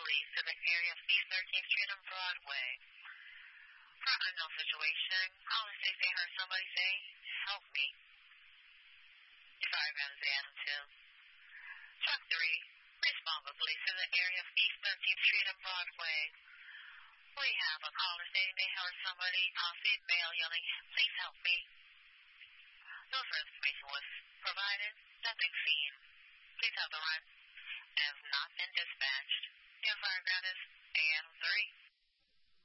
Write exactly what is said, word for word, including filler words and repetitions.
police in the area of East thirteenth Street on Broadway. For unknown situation, caller safety heard somebody say, help me. Diagram Z N two. Truck three, respond with police in the area of East thirteenth Street on Broadway. We have a caller saying they heard somebody outside bail yelling, please help me. No further information was provided. Nothing seen. Please have the run. Has not been dispatched. Your fire ground is A M three.